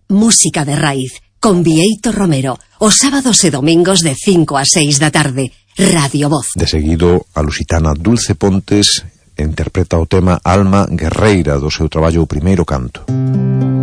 Música de raíz, con Bieito Romero, os sábados e domingos de 5 a 6 da tarde. Radio Voz. De seguido, a lusitana Dulce Pontes interpreta o tema Alma Guerreira do seu traballo O Primeiro Canto.